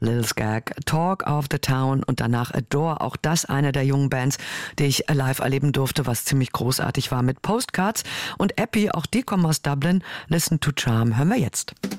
Lil Skag, Talk of the Town und danach Adore, auch das eine der jungen Bands, die ich live erleben durfte, was ziemlich großartig war mit Postcards und Epi, auch die kommen aus Dublin. Listen to Charm hören wir jetzt.